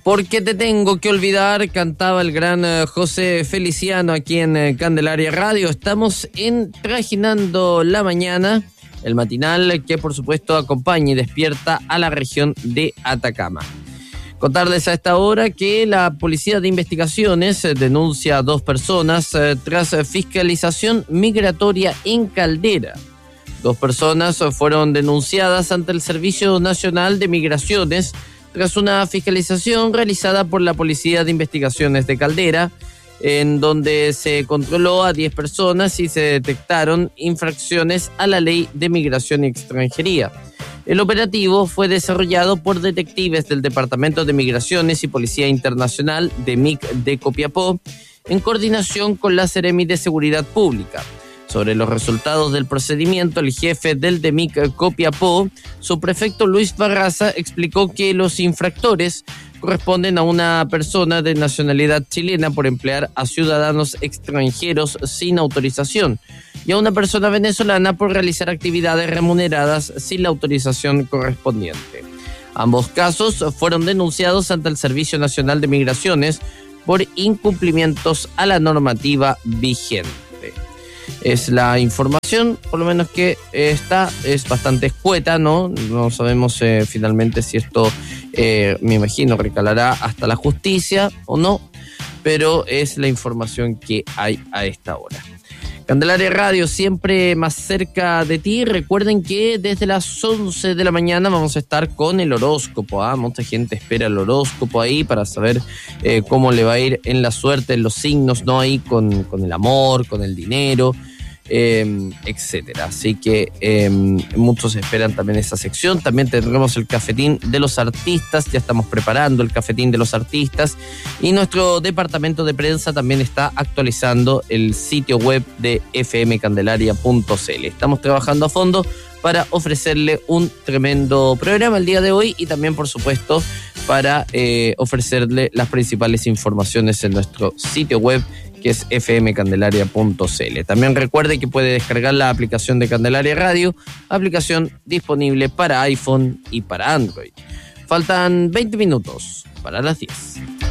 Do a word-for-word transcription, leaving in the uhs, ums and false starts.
Porque te tengo que olvidar, cantaba el gran uh, José Feliciano aquí en uh, Candelaria Radio. Estamos en Trajinando la Mañana, el matinal que por supuesto acompaña y despierta a la región de Atacama. Contarles a esta hora que la Policía de Investigaciones denuncia a dos personas uh, tras fiscalización migratoria en Caldera. Dos personas fueron denunciadas ante el Servicio Nacional de Migraciones tras una fiscalización realizada por la Policía de Investigaciones de Caldera, en donde se controló a diez personas y se detectaron infracciones a la Ley de Migración y Extranjería. El operativo fue desarrollado por detectives del Departamento de Migraciones y Policía Internacional de M I C de Copiapó, en coordinación con la Seremi de Seguridad Pública. Sobre los resultados del procedimiento, el jefe del D E M I C Copiapó, subprefecto Luis Barraza, explicó que los infractores corresponden a una persona de nacionalidad chilena por emplear a ciudadanos extranjeros sin autorización y a una persona venezolana por realizar actividades remuneradas sin la autorización correspondiente. Ambos casos fueron denunciados ante el Servicio Nacional de Migraciones por incumplimientos a la normativa vigente. Es la información, por lo menos que está, es bastante escueta, ¿no? No sabemos eh, finalmente si esto, eh, me imagino, recalará hasta la justicia o no, pero es la información que hay a esta hora. Candelaria Radio, siempre más cerca de ti. Recuerden que desde las once de la mañana vamos a estar con el horóscopo. ¿ah? Mucha gente espera el horóscopo ahí para saber eh, cómo le va a ir en la suerte, en los signos, ¿no? Ahí con, con el amor, con el dinero, eh, etcétera. Así que eh, muchos esperan también esa sección. También tendremos el cafetín de los artistas. Ya estamos preparando el cafetín de los artistas. Y nuestro departamento de prensa también está actualizando el sitio web de f m candelaria punto c l. Estamos trabajando a fondo para ofrecerle un tremendo programa el día de hoy y también, por supuesto, para eh, ofrecerle las principales informaciones en nuestro sitio web, que es f m candelaria punto c l. También recuerde que puede descargar la aplicación de Candelaria Radio, aplicación disponible para iPhone y para Android. Faltan veinte minutos para las diez.